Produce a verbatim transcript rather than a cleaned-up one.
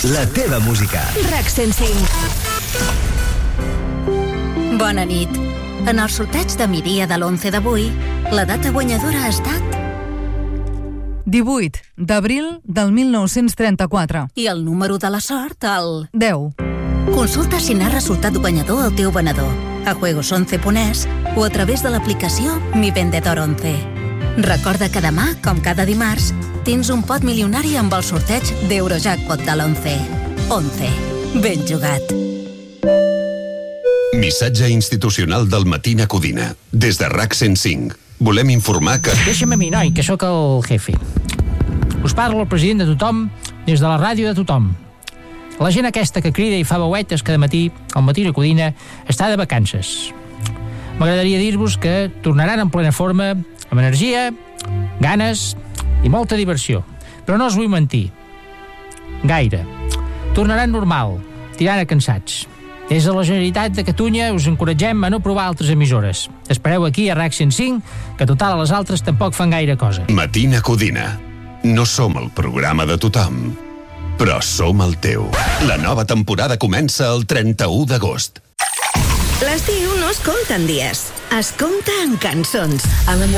La teva música. RAC cent cinc. Bona nit. En el sorteig de migdia de l'onze d'avui, la data guanyadora ha estat... divuit d'abril del mil nou-cents trenta-quatre. I el número de la sort, el... deu. Consulta si n'ha resultat guanyador el teu venedor a juegos once punt es o a través de l'aplicació Mi Vendedor once. Recorda que demà, com cada dimarts, tens un pot milionari amb el sorteig d'Eurojackpot de l'once. onze. Ben jugat. Missatge institucional del Matina Codina. Des de RAC cent cinc. Volem informar que... Deixa'm a mi, noi, que sóc el jefe. Us parla el president de tothom des de la ràdio de tothom. La gent aquesta que crida i fa veuetes cada matí al Matina Codina està de vacances. M'agradaria dir-vos que tornaran en plena forma, amb energia, ganes i molta diversió. Però no us vull mentir. Gaire. Tornaran normal, tirant a cansats. Des de la Generalitat de Catalunya us encoratgem a no provar altres emissores. Espereu aquí a RAC cent cinc, que total a les altres tampoc fan gaire cosa. Matina Codina. No som el programa de tothom, però som el teu. La nova temporada comença el trenta-u d'agost. L'estiu no es compta en dies, es compta en cançons.